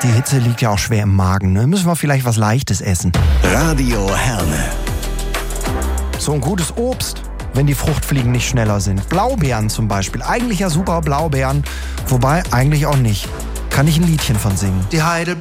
Die Hitze liegt ja auch schwer im Magen. Ne? Müssen wir vielleicht was Leichtes essen. Radio Herne. So ein gutes Obst, wenn die Fruchtfliegen nicht schneller sind. Blaubeeren zum Beispiel. Eigentlich ja super Blaubeeren. Wobei, eigentlich auch nicht. Kann ich ein Liedchen von singen. Die Heide